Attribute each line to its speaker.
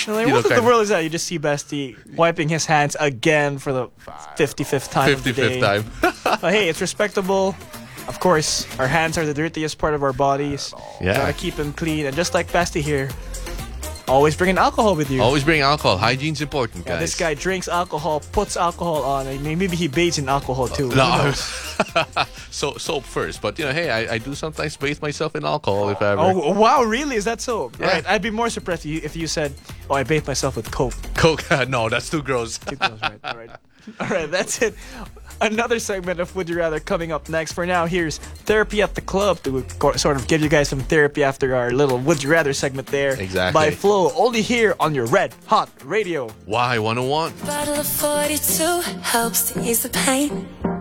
Speaker 1: Like, what in the world is that? You just see Basti wiping his hands again for the 55th time of the day.
Speaker 2: 55th time.
Speaker 1: But hey, it's respectable. Of course, our hands are the dirtiest part of our bodies.
Speaker 2: Yeah.
Speaker 1: Gotta keep them clean. And just like Basti here, always bringing alcohol with you.
Speaker 2: Always bring alcohol. Hygiene's important, guys.
Speaker 1: Yeah, this guy drinks alcohol, puts alcohol on. I mean, maybe he bathes in alcohol too.
Speaker 2: No, so soap first. But hey, I do sometimes bathe myself in alcohol if ever.
Speaker 1: Oh wow, really? Is that so?
Speaker 2: Yeah.
Speaker 1: Right. I'd be more surprised if you said, "Oh, I bathe myself with Coke."
Speaker 2: Coke? No, that's too gross.
Speaker 1: Too close, right? All right. All right. That's it. Another segment of Would You Rather coming up next. For now, here's Therapy at the Club to sort of give you guys some therapy after our little Would You Rather segment there.
Speaker 2: Exactly.
Speaker 1: By Flo, only here on your Red Hot Radio.
Speaker 2: Why 101?
Speaker 3: Bottle of 42 helps to ease the pain.